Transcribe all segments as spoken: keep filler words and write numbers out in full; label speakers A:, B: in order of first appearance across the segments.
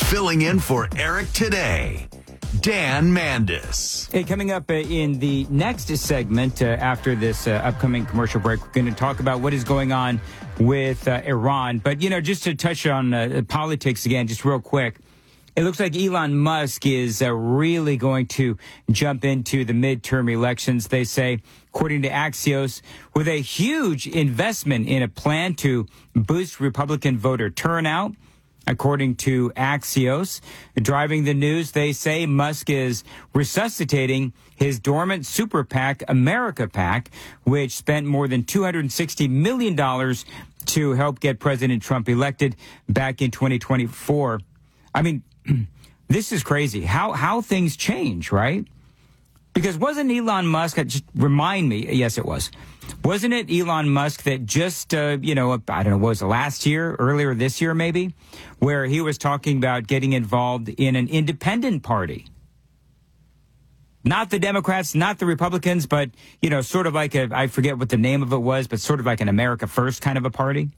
A: Filling in for Eric today, Dan Mandis.
B: Hey, coming up uh, in the next segment uh, after this uh, upcoming commercial break, we're going to talk about what is going on with uh, Iran. But, you know, just to touch on uh, politics again, just real quick, it looks like Elon Musk is uh, really going to jump into the midterm elections, they say, according to Axios, with a huge investment in a plan to boost Republican voter turnout. According to Axios, driving the news, they say Musk is resuscitating his dormant super PAC, America PAC, which spent more than two hundred sixty million dollars to help get President Trump elected back in twenty twenty-four. I mean, this is crazy. How how things change, right? Because wasn't Elon Musk, just remind me, yes, it was. Wasn't it Elon Musk that just, uh, you know, I don't know, what was it, last year, earlier this year maybe, where he was talking about getting involved in an independent party? Not the Democrats, not the Republicans, but, you know, sort of like a, I forget what the name of it was, but sort of like an America First kind of a party.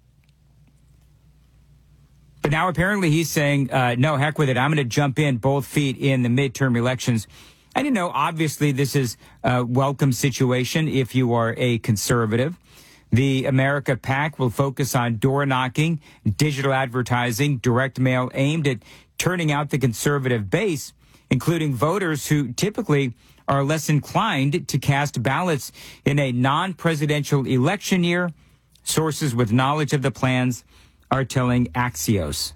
B: But now apparently he's saying, uh, no, heck with it. I'm going to jump in both feet in the midterm elections. And, you know, obviously this is a welcome situation if you are a conservative. The America PAC will focus on door knocking, digital advertising, direct mail aimed at turning out the conservative base, including voters who typically are less inclined to cast ballots in a non-presidential election year. Sources with knowledge of the plans are telling Axios.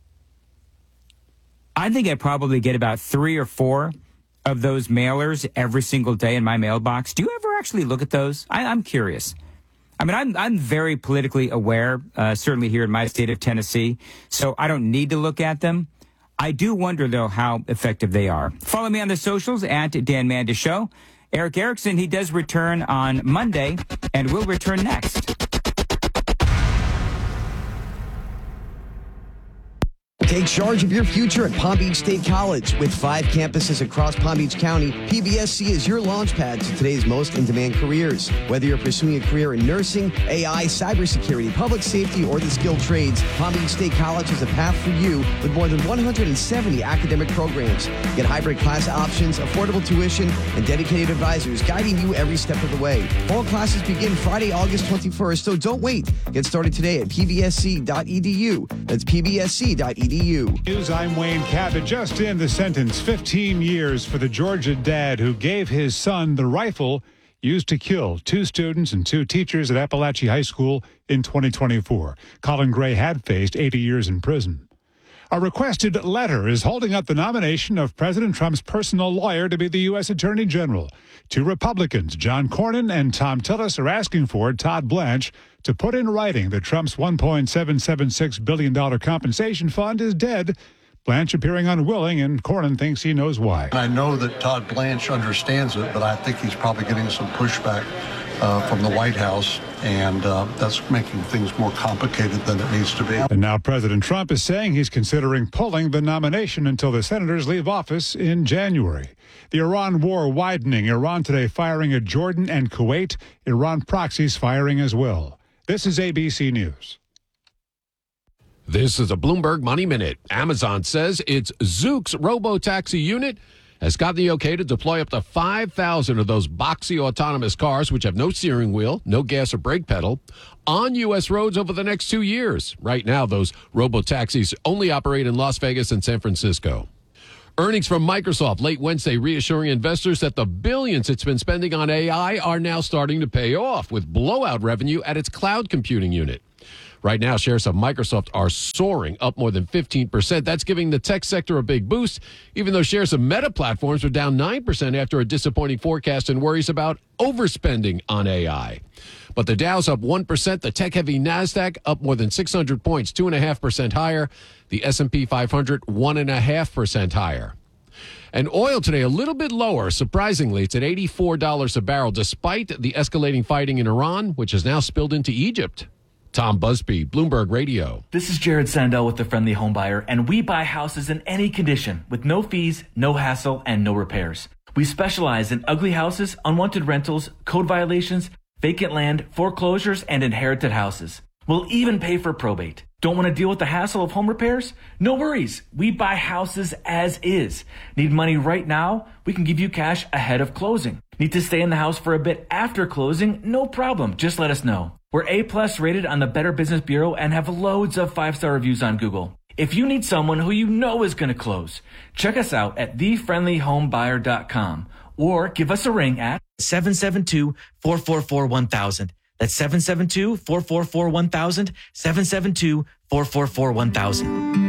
B: I think I probably get about three or four of those mailers every single day in my mailbox. Do you ever actually look at those? I, I'm curious. I mean, I'm I'm very politically aware, uh, certainly here in my state of Tennessee, so I don't need to look at them. I do wonder, though, how effective they are. Follow me on the socials at Dan Mandis Show. Eric Erickson, he does return on Monday, and will return next.
C: Take charge of your future at Palm Beach State College. With five campuses across Palm Beach County, P B S C is your launchpad to today's most in-demand careers. Whether you're pursuing a career in nursing, A I, cybersecurity, public safety, or the skilled trades, Palm Beach State College is a path for you with more than one hundred seventy academic programs. Get hybrid class options, affordable tuition, and dedicated advisors guiding you every step of the way. Fall classes begin Friday, August twenty-first, so don't wait. Get started today at p b s c dot e d u. That's p b s c dot e d u.
D: News, I'm Wayne Cabot. Just in the sentence, fifteen years for the Georgia dad who gave his son the rifle used to kill two students and two teachers at Appalachia High School in twenty twenty-four. Colin Gray had faced eighty years in prison. A requested letter is holding up the nomination of President Trump's personal lawyer to be the U S Attorney General. Two Republicans, John Cornyn and Tom Tillis, are asking for Todd Blanche to put in writing that Trump's one point seven seven six billion dollars compensation fund is dead. Blanche appearing unwilling, and Cornyn thinks he knows why.
E: I know that Todd Blanche understands it, but I think he's probably getting some pushback uh, from the White House, and uh, that's making things more complicated than it needs to be.
D: And now President Trump is saying he's considering pulling the nomination until the senators leave office in January. The Iran war widening. Iran today firing at Jordan and Kuwait. Iran proxies firing as well. This is A B C News.
F: This is a Bloomberg Money Minute. Amazon says its Zoox robo-taxi unit has gotten the okay to deploy up to five thousand of those boxy autonomous cars, which have no steering wheel, no gas or brake pedal, on U S roads over the next two years. Right now, those robo-taxis only operate in Las Vegas and San Francisco. Earnings from Microsoft late Wednesday reassuring investors that the billions it's been spending on A I are now starting to pay off with blowout revenue at its cloud computing unit. Right now, shares of Microsoft are soaring up more than fifteen percent. That's giving the tech sector a big boost, even though shares of Meta Platforms were down nine percent after a disappointing forecast and worries about overspending on A I. But the Dow's up one percent. The tech-heavy NASDAQ up more than six hundred points, two point five percent higher. The S and P five hundred, one point five percent higher. And oil today a little bit lower. Surprisingly, it's at eighty-four dollars a barrel, despite the escalating fighting in Iran, which has now spilled into Egypt. Tom Busby, Bloomberg Radio.
G: This is Jared Sandell with The Friendly Home Buyer, and we buy houses in any condition with no fees, no hassle, and no repairs. We specialize in ugly houses, unwanted rentals, code violations, vacant land, foreclosures, and inherited houses. We'll even pay for probate. Don't want to deal with the hassle of home repairs? No worries. We buy houses as is. Need money right now? We can give you cash ahead of closing. Need to stay in the house for a bit after closing? No problem. Just let us know. We're A-plus rated on the Better Business Bureau and have loads of five-star reviews on Google. If you need someone who you know is going to close, check us out at the friendly home buyer dot com or give us a ring at
H: seven seven two, four four four, one thousand. That's seven seven two, four four four, one thousand, seven seven two, four four four, one thousand.